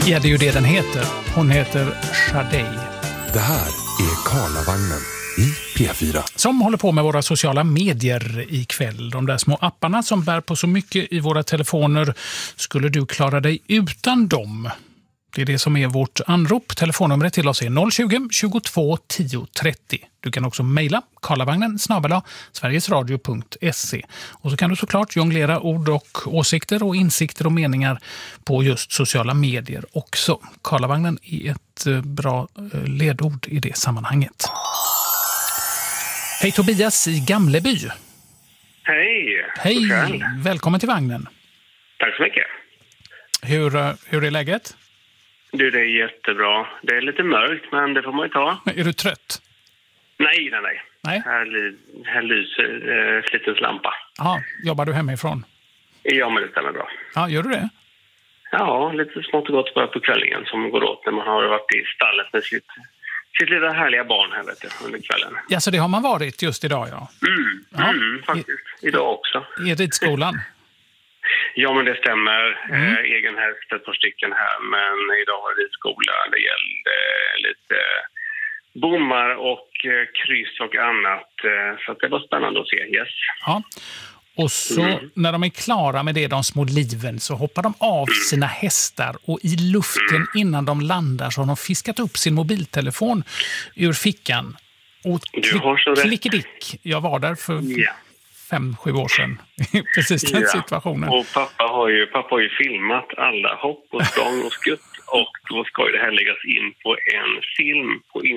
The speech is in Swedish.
Ja, det är ju det den heter. Hon heter Sade. Det här är Karlavagnen i P4. Som håller på med våra sociala medier ikväll. De där små apparna som bär på så mycket i våra telefoner. Skulle du klara dig utan dem? Det är det som är vårt anrop. Telefonnumret till oss är 020-22 10 30. Du kan också mejla karlavagnen@sverigesradio.se. Och så kan du såklart jonglera ord och åsikter och insikter och meningar på just sociala medier också. Karlavagnen är ett bra ledord i det sammanhanget. Hej Tobias i Gamleby. Hej. Hej, välkommen till vagnen. Tack så mycket. Hur är läget? Du, det är jättebra. Det är lite mörkt, men det får man ju ta. Är du trött? Nej. Nej. Här lyser slitens lampa. Ja, jobbar du hemifrån? Ja, men det stämmer bra. Ja, gör du det? Ja, lite smått och gott bara på kvällningen som går åt när man har varit i stallet med sitt lilla härliga barn här, vet du, under kvällen. Ja, så det har man varit just idag, ja. Faktiskt. Idag också. I ridskolan? Ja, men det stämmer. Egen häst, ett par stycken här. Men idag har vi skola. Det gällde lite bommar och kryss och annat. Så att det var spännande att se. Yes. Ja. Och så när de är klara med det, de små liven, så hoppar de av sina hästar. Och i luften innan de landar så har de fiskat upp sin mobiltelefon ur fickan. Och klickedick. Jag var där för... 5-7 år sedan. Precis den situationen. Och pappa har ju filmat alla hopp och språng och skutt. Och då ska det här läggas in på en film på